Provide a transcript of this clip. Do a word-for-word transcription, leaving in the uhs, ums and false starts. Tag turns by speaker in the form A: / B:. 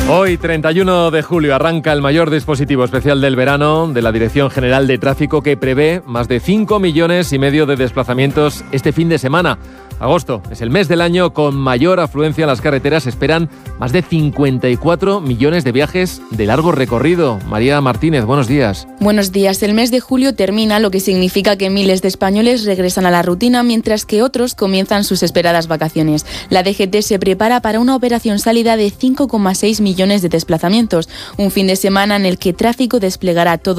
A: Hoy, treinta y uno de julio, arranca el mayor dispositivo especial del verano de la Dirección General de Tráfico, que prevé más de cinco millones y medio de desplazamientos este fin de semana. Agosto es el mes del año con mayor afluencia en las carreteras. Se esperan más de cincuenta y cuatro millones de viajes de largo recorrido. María Martínez, buenos días.
B: Buenos días. El mes de julio termina, lo que significa que miles de españoles regresan a la rutina, mientras que otros comienzan sus esperadas vacaciones. La D G T se prepara para una operación salida de cinco coma seis millones de desplazamientos, un fin de semana en el que tráfico desplegará todo